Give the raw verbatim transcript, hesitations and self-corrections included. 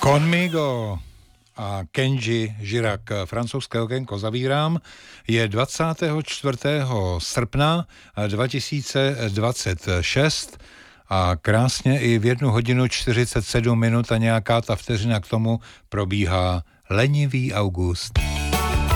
Conmigo a Kenji Girac, francouzské okénko zavírám, je dvacátého čtvrtého srpna dva tisíce dvacet šest a krásně i v jednu hodinu čtyřicet sedm minut a nějaká ta vteřina k tomu probíhá lenivý august.